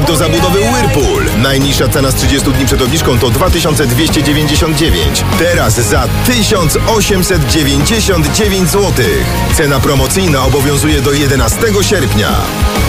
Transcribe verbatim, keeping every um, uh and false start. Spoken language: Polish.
do zabudowy Whirlpool. Najniższa cena z trzydziestu dni przed obniżką to dwa tysiące dwieście dziewięćdziesiąt dziewięć. Teraz za tysiąc osiemset dziewięćdziesiąt dziewięć złotych. Cena promocyjna obowiązuje do jedenastego sierpnia.